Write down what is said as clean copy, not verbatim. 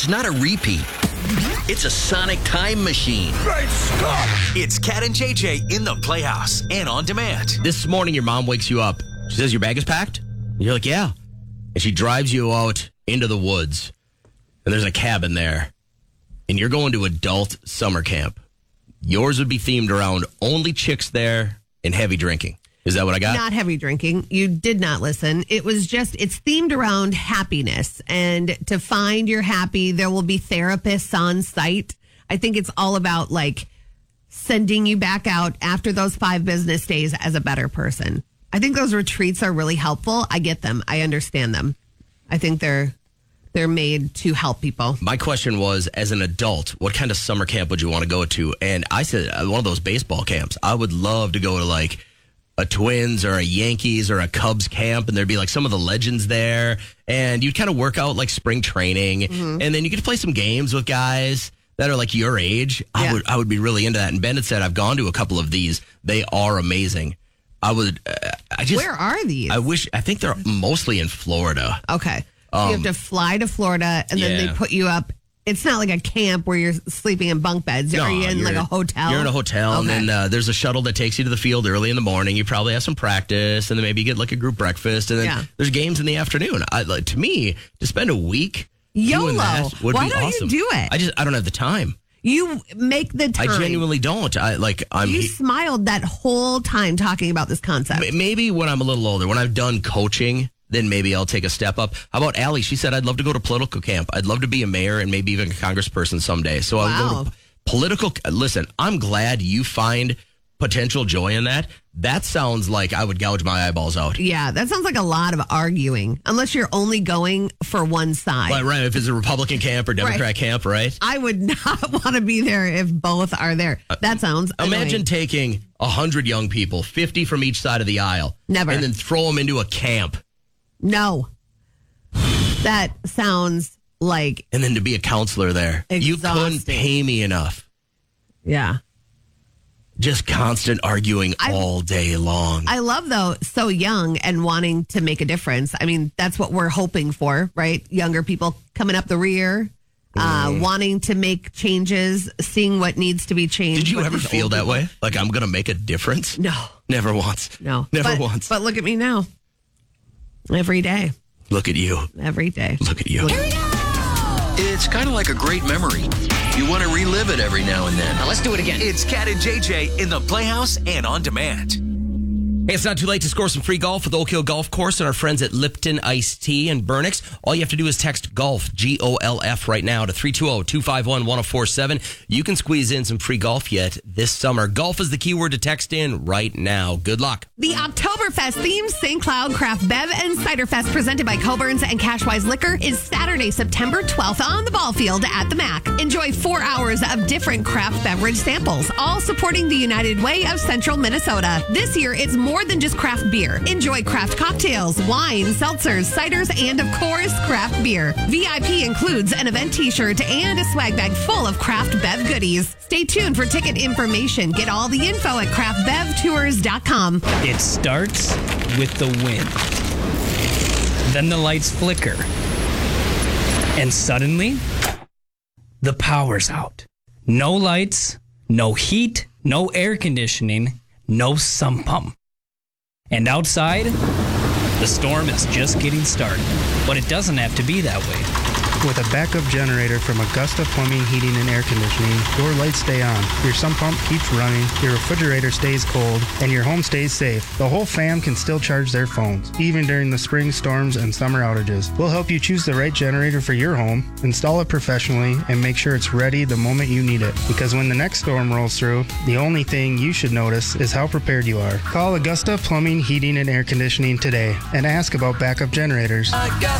It's not a repeat. It's a sonic time machine. Great Scott! It's Cat and JJ in the Playhouse and on demand. This morning, your mom wakes you up. She says, your bag is packed? And you're like, yeah. And she drives you out into the woods. And there's a cabin there. And you're going to adult summer camp. Yours would be themed around only chicks there and heavy drinking. Is that what I got? Not heavy drinking. You did not listen. It was just, it's themed around happiness. And to find your happy, there will be therapists on site. I think it's all about like sending you back out after those 5 business days as a better person. I think those retreats are really helpful. I get them. I understand them. I think they're made to help people. My question was, as an adult, what kind of summer camp would you want to go to? And I said, one of those baseball camps. I would love to go to like a Twins or a Yankees or a Cubs camp, and there'd be like some of the legends there, and you'd kind of work out like spring training, and then you could play some games with guys that are like your age. Yeah. I would be really into that. And Ben had said, I've gone to a couple of these. They are amazing. Where are these? I think they're mostly in Florida. Okay. So you have to fly to Florida, and then they put you up. It's not like a camp where you're sleeping in bunk beds. Are you in like a hotel? You're in a hotel, okay. and then there's a shuttle that takes you to the field early in the morning. You probably have some practice, and then maybe you get like a group breakfast, and then there's games in the afternoon. To me, to spend a week doing that would Why be don't awesome. you do it? I don't have the time. You make the time. I genuinely don't. You smiled that whole time talking about this concept. Maybe when I'm a little older, when I've done coaching, then maybe I'll take a step up. How about Allie? She said, I'd love to go to political camp. I'd love to be a mayor and maybe even a congressperson someday. So I'll go to political. Listen, I'm glad you find potential joy in that. That sounds like I would gouge my eyeballs out. Yeah, that sounds like a lot of arguing, unless you're only going for one side. Right. If it's a Republican camp or Democrat camp, right? I would not want to be there if both are there. That sounds Imagine annoying. taking 100 young people, 50 from each side of the aisle. Never. And then throw them into a camp. No. That sounds like... And then to be a counselor there. Exhausting. You couldn't pay me enough. Yeah. Just constant arguing all day long. I love, though, so young and wanting to make a difference. I mean, that's what we're hoping for, right? Younger people coming up the rear, wanting to make changes, seeing what needs to be changed. Did you ever feel that way? Like, I'm going to make a difference? No. Never once. No. Never once. But look at me now. Every day. Look at you. Every day. Look at you. It's kind of like a great memory. You want to relive it every now and then. Now let's do it again. It's Cat and JJ in the Playhouse and on demand. Hey, it's not too late to score some free golf with Oak Hill Golf Course and our friends at Lipton Iced Tea and Burnix. All you have to do is text GOLF, GOLF, right now to 320-251-1047. You can squeeze in some free golf yet this summer. Golf is the keyword to text in right now. Good luck. The Oktoberfest themed St. Cloud Craft Bev and Cider Fest presented by Coburn's and Cashwise Liquor is Saturday, September 12th on the ball field at the MAC. Enjoy 4 hours of different craft beverage samples, all supporting the United Way of Central Minnesota. This year, it's more than just craft beer. Enjoy craft cocktails, wine, seltzers, ciders, and of course, craft beer. VIP includes an event t-shirt and a swag bag full of craft bev goodies. Stay tuned for ticket information. Get all the info at craftbevtours.com. It starts with the wind. Then the lights flicker. And suddenly, the power's out. No lights, no heat, no air conditioning, no sump pump. And outside, the storm is just getting started. But it doesn't have to be that way. With a backup generator from Augusta Plumbing, Heating, and Air Conditioning, your lights stay on, your sump pump keeps running, your refrigerator stays cold, and your home stays safe. The whole fam can still charge their phones, even during the spring storms and summer outages. We'll help you choose the right generator for your home, install it professionally, and make sure it's ready the moment you need it. Because when the next storm rolls through, the only thing you should notice is how prepared you are. Call Augusta Plumbing, Heating, and Air Conditioning today and ask about backup generators.